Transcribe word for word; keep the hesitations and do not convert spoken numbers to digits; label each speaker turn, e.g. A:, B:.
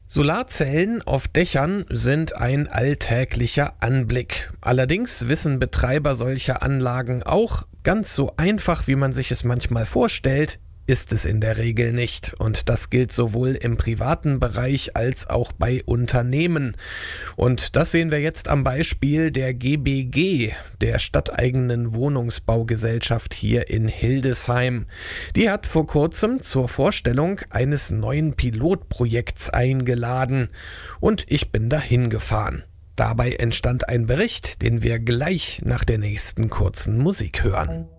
A: Solarzellen auf Dächern sind ein alltäglicher Anblick. Allerdings wissen Betreiber solcher Anlagen auch, ganz so einfach, wie man sich es manchmal vorstellt, ist es in der Regel nicht. Und das gilt sowohl im privaten Bereich als auch bei Unternehmen. Und das sehen wir jetzt am Beispiel der G B G, der stadteigenen Wohnungsbaugesellschaft hier in Hildesheim. Die hat vor kurzem zur Vorstellung eines neuen Pilotprojekts eingeladen. Und ich bin dahin gefahren. Dabei entstand ein Bericht, den wir gleich nach der nächsten kurzen Musik hören.